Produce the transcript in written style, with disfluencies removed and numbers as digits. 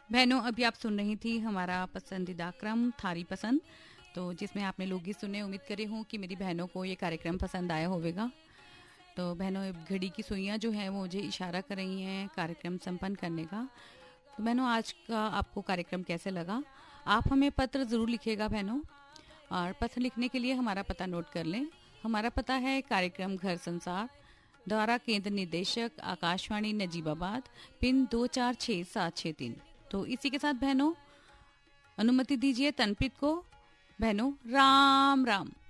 बहनों, अभी आप सुन रही थी हमारा पसंदीदा क्रम थारी पसंद, तो जिसमें आपने लोकगीत सुने। उम्मीद करी हूँ कि मेरी बहनों को ये कार्यक्रम पसंद आया होगा। तो बहनों, अब घड़ी की सुइयां जो हैं वो मुझे इशारा कर रही हैं कार्यक्रम संपन्न करने का। तो बहनों, आज का आपको कार्यक्रम कैसे लगा? आप हमें पत्र ज़रूर लिखिएगा बहनों, और पत्र लिखने के लिए हमारा पता नोट कर लें। हमारा पता है कार्यक्रम घर संसार, द्वारा केंद्र निदेशक आकाशवाणी नजीबाबाद, पिन 246763। तो इसी के साथ बहनों अनुमति दीजिए तनप्रीत को। बहनों, राम राम।